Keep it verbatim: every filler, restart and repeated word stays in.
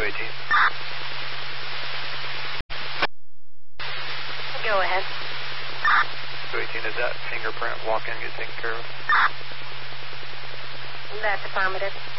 eighteen. Go ahead. two eighteen, is that fingerprint walk-in get taken care of? That's affirmative.